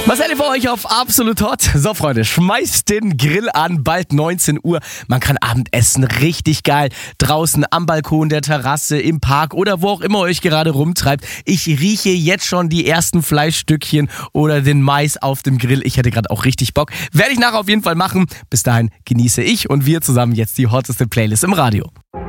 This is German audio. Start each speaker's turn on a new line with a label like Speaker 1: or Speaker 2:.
Speaker 1: Was seid ihr für euch auf Absolut Hot? So, Freunde, schmeißt den Grill an, bald 19 Uhr. Man kann Abendessen richtig geil. Draußen am Balkon, der Terrasse, im Park oder wo auch immer euch gerade rumtreibt. Ich rieche jetzt schon die ersten Fleischstückchen oder den Mais auf dem Grill. Ich hätte gerade auch richtig Bock. Werde ich nachher auf jeden Fall machen. Bis dahin genieße ich und wir zusammen jetzt die hotteste Playlist im Radio.